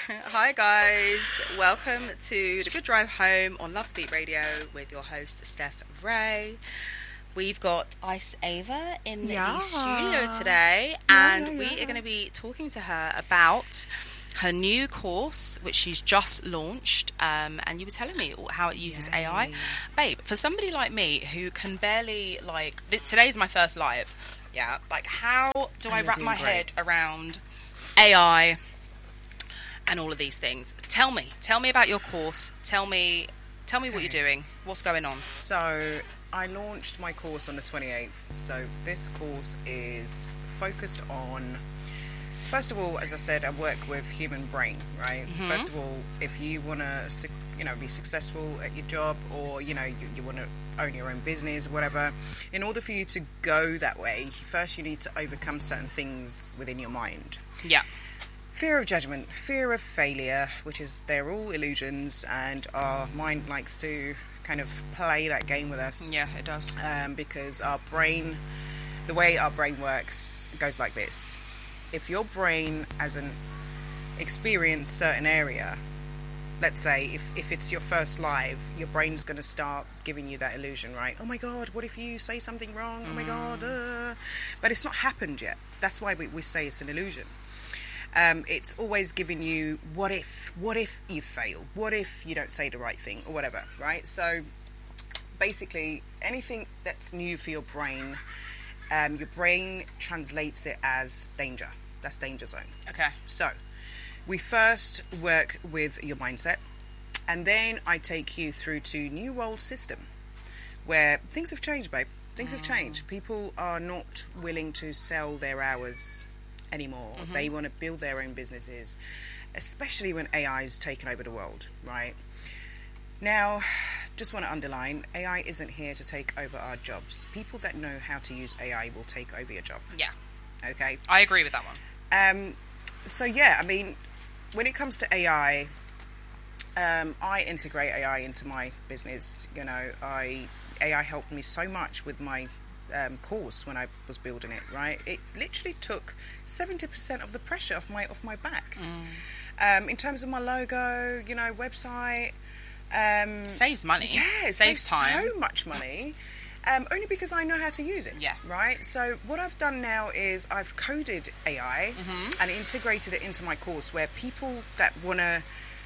Hi guys, welcome to The Good Drive Home on Love Beat Radio with your host Steph Ray. We've got Ice Ava in the studio today, and we are going to be talking to her about her new course, which she's just launched, and you were telling me how it uses AI. Babe, for somebody like me who can barely, today's my first live, how do I wrap my head around AI and all of these things? Tell me about your course. Tell me what you're doing. What's going on? So I launched my course on the 28th. So this course is focused on, first of all, as I said, I work with human brain, right? Mm-hmm. First of all, if you want to, be successful at your job, or, you want to own your own business, whatever, in order for you to go that way, first you need to overcome certain things within your mind. Yeah. Fear of judgment, fear of failure, which is, they're all illusions, and our mind likes to kind of play that game with us. Yeah, it does. Because our brain, the way our brain works, goes like this. If your brain hasn't experienced certain area, let's say if it's your first live, your brain's going to start giving you that illusion, right? Oh my God, what if you say something wrong? Oh my God. But it's not happened yet. That's why we say it's an illusion. It's always giving you, what if you fail? What if you don't say the right thing or whatever, right? So basically anything that's new for your brain translates it as danger. That's danger zone. Okay. So we first work with your mindset, and then I take you through to new world system, where things have changed, babe. Things have changed. People are not willing to sell their hours anymore. Mm-hmm. They want to build their own businesses, especially when AI is taking over the world, right? Now, just want to underline, AI isn't here to take over our jobs. People that know how to use AI will take over your job. Yeah. Okay? I agree with that one. When it comes to AI, I integrate AI into my business. AI helped me so much with my course when I was building it, right? It literally took 70% of the pressure off my back. In terms of my logo, website. Saves money. Yeah, it saves time. So much money. Only because I know how to use it. Yeah. Right? So what I've done now is I've coded AI and integrated it into my course, where people that want to,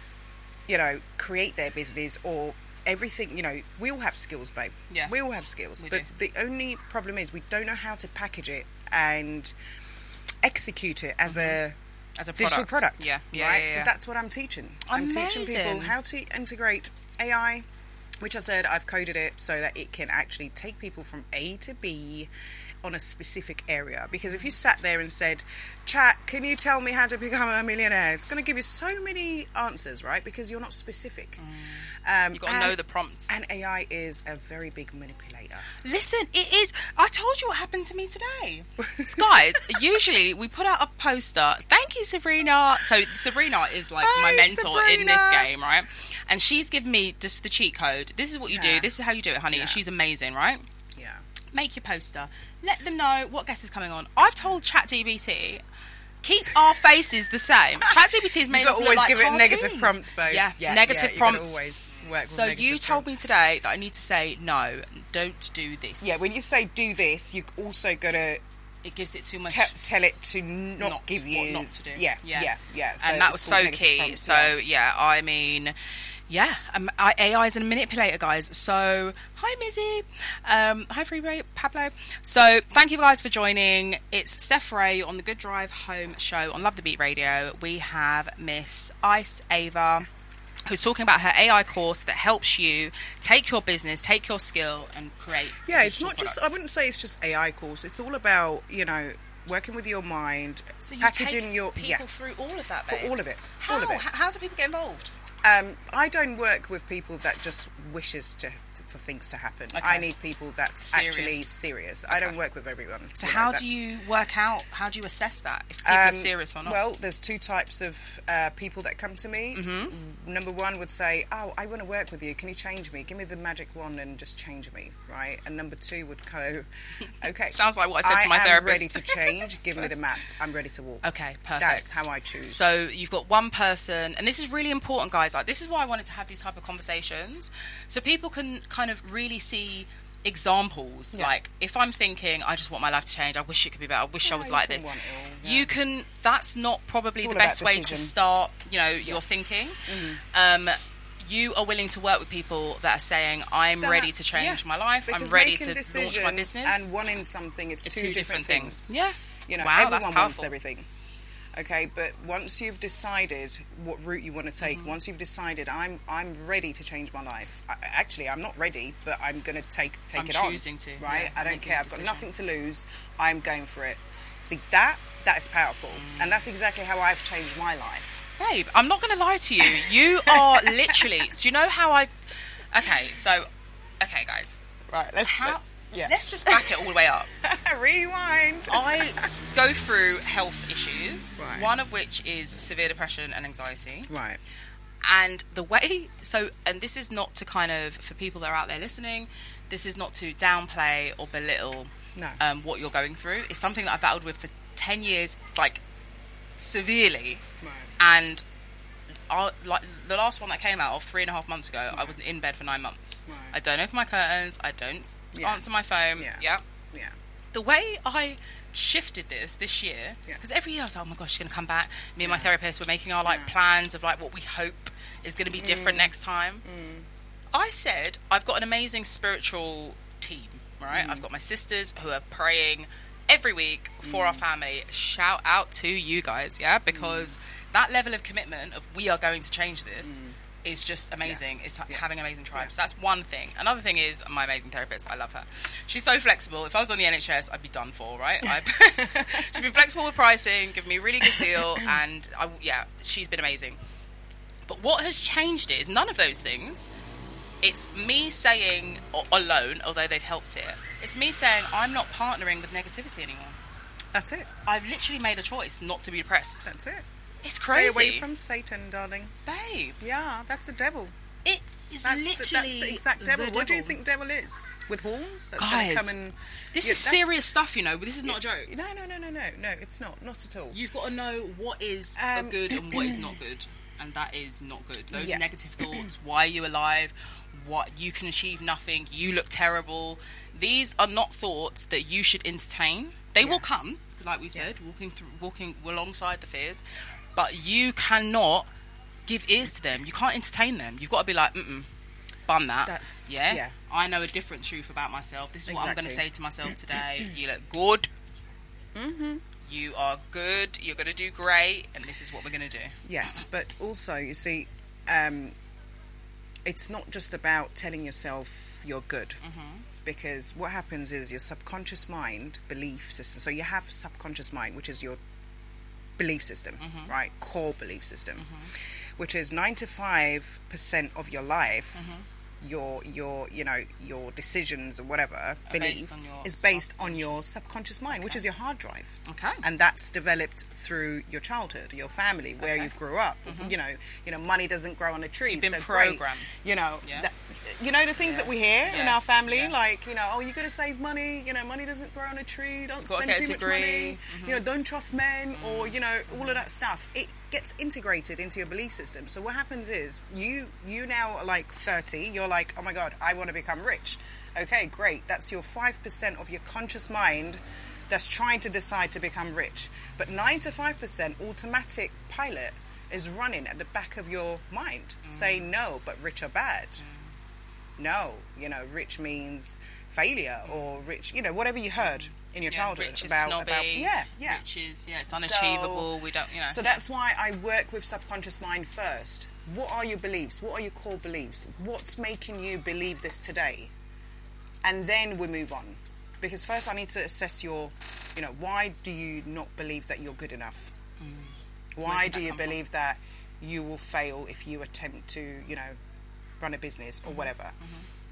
create their business or everything, we all have skills, babe. Yeah. We all have skills. But the only problem is we don't know how to package it and execute it as a digital product. Yeah. Right? So that's what I'm teaching. Amazing. I'm teaching people how to integrate AI, which I said I've coded it so that it can actually take people from A to B on a specific area. Because if you sat there and said, chat, can you tell me how to become a millionaire? It's going to give you so many answers, right? Because you're not specific. You've got to know the prompts. And AI is a very big manipulator. Listen, it is. I told you what happened to me today. Guys, usually we put out a poster. Thank you, Sabrina. So Sabrina is like my mentor in this game, right? And she's given me just the cheat code. This is what you do. This is how you do it, honey. And she's amazing, right? Yeah. Make your poster. Let them know what guest is coming on. I've told ChatGPT, keep our faces the same. ChatGPT is made us look like cartoons. You always give it negative prompts, babe. Yeah, negative prompts. Always work with so you told me today that I need to say, no, don't do this. Yeah, when you say do this, you also got to... It gives it too much... tell it to not give you... What not to do. Yeah. So and that was so key. Prompts, so, AI is a manipulator, guys. So, hi, Mizzy. Hi, Freeway, Pablo. So, thank you guys for joining. It's Steph Ray on the Good Drive Home show on Love the Beat Radio. We have Miss Ice Ava, who's talking about her AI course that helps you take your business, take your skill, and create. Yeah, it's not just... I wouldn't say it's just AI course. It's all about, working with your mind, so you packaging take your... people through all of that, babes? For all of it. How? All of it. How do people get involved? I don't work with people that just wishes for things to happen. Okay. I need people that's actually serious. Okay. I don't work with everyone. So how do you work out, how do you assess that, if people are serious or not? Well, there's two types of people that come to me. Number one would say, oh, I want to work with you. Can you change me? Give me the magic wand and just change me, right? And number two would go, okay. Sounds like what I said to my therapist. I'm ready to change. Give me the map. I'm ready to walk. Okay, perfect. That's how I choose. So you've got one person, and this is really important, guys. Like, this is why I wanted to have these type of conversations, so people can kind of really see examples. Like, if I'm thinking, I just want my life to change, I wish it could be better, I wish I was like this. You can, that's not probably the best way to start, your thinking. You are willing to work with people that are saying, I'm ready to change my life, I'm ready to launch my business. And wanting something is two different things. Yeah. Wow, everyone wants everything. Okay, but once you've decided what route you want to take, once you've decided, I'm ready to change my life. I'm not ready, but I'm going to take it on. I'm choosing to. Right? Yeah, I don't care. I've got nothing to lose. I'm going for it. See, that is powerful. And that's exactly how I've changed my life. Babe, I'm not going to lie to you. You are literally... Do you know how I... Okay, guys. Right, let's just back it all the way up. Rewind. I go through health issues, one of which is severe depression and anxiety. Right. And the way... So, and this is not to kind of... For people that are out there listening, this is not to downplay or belittle what you're going through. It's something that I battled with for 10 years, like, severely. Right. And like the last one that came out of 3.5 months ago, I was in bed for 9 months. Right. I don't open my curtains. I don't answer my phone. Yeah. The way I shifted this year, because every year I was like, oh my gosh, she's going to come back. Me and my therapist were making our plans of like what we hope is going to be different next time. I said, I've got an amazing spiritual team, right? I've got my sisters who are praying every week for our family. Shout out to you guys, because that level of commitment of we are going to change this is just amazing. It's having amazing tribes. So that's one thing. Another thing is my amazing therapist. I love her. She's so flexible. If I was on the NHS, I'd be done for, right? She'd be flexible with pricing, give me a really good deal, and she's been amazing. But what has changed it is none of those things. It's me saying, alone, although they've helped it, it's me saying I'm not partnering with negativity anymore. That's it. I've literally made a choice not to be depressed. That's it. It's crazy. Stay away from Satan, darling. Babe. Yeah, that's the devil. It is that's the exact devil. What do you think devil is? With horns? That's Guys, come and, this is serious stuff, This is not a joke. No, it's not. Not at all. You've got to know what is good and what is not good. And that is not good. Those negative thoughts, why are you alive? What you can achieve nothing, you look terrible. These are not thoughts that you should entertain. They will come, like we said, walking alongside the fears, but you cannot give ears to them. You can't entertain them. You've got to be like, bun that. I know a different truth about myself. This is what I'm going to say to myself today. You look good. You are good. You're going to do great, and this is what we're going to do. Yes, but also, you see, it's not just about telling yourself you're good, because what happens is your subconscious mind belief system. So you have subconscious mind, which is your belief system, right? Core belief system, which is 95% of your life. Your decisions or whatever belief is based on your subconscious mind, which is your hard drive. Okay. And that's developed through your childhood, your family, where you grew up. Money doesn't grow on a tree. So you've been programmed. The things that we hear in our family, like, you got to save money, money doesn't grow on a tree, don't spend too much money, don't trust men, or, all of that stuff. It gets integrated into your belief system. So what happens is you now are like 30, you're like, oh my God, I want to become rich. Okay, great. That's your 5% of your conscious mind that's trying to decide to become rich. But 95% automatic pilot is running at the back of your mind, saying no, but rich are bad. No, rich means failure, or rich, whatever you heard in your childhood rich about, is snobby, rich is it's unachievable. We don't, So that's why I work with subconscious mind first. What are your beliefs? What are your core beliefs? What's making you believe this today? And then we move on, because first I need to assess your, why do you not believe that you're good enough? Why do you believe that you will fail if you attempt to, run a business or whatever?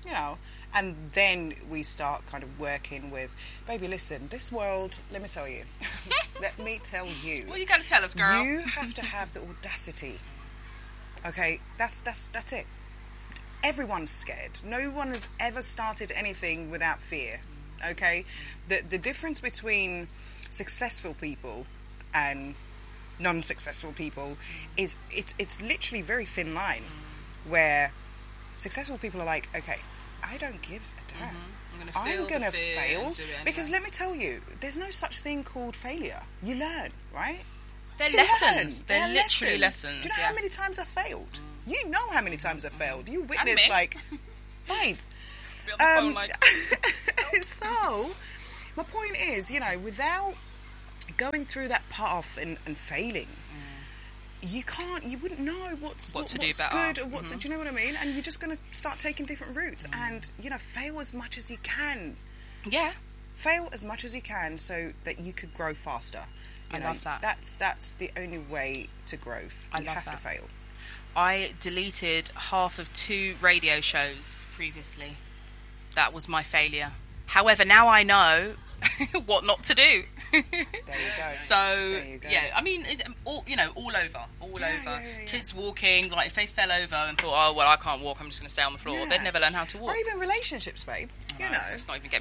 you know. And then we start kind of working with, baby, listen, this world, let me tell you. Let me tell you. Well, you got to tell us, girl. You have to have the audacity. Okay, that's it. Everyone's scared. No one has ever started anything without fear. Okay? The difference between successful people and non-successful people is it's literally very thin line, where successful people are like, okay, I don't give a damn. I'm going to fail because let me tell you, there's no such thing called failure. You learn, right? They're lessons. They're literally lessons. Do you know how many times I've failed? You know how many times I've failed. You witness, like, babe. So, my point is, you know, without going through that path and failing, you wouldn't know what's do better. Good or what's, do you know what I mean? And you're just going to start taking different routes and, you know, fail as much as you can. Yeah. Fail as much as you can so that you could grow faster. I love that. That's the only way to growth. You have to fail. I deleted half of 2 radio shows previously. That was my failure. However, now I know what not to do. There you go. So, there you go. yeah, I mean, all over. Kids walking, like if they fell over and thought, oh, well, I can't walk, I'm just going to stay on the floor, they'd never learn how to walk. Or even relationships, babe. You know. Let's not even get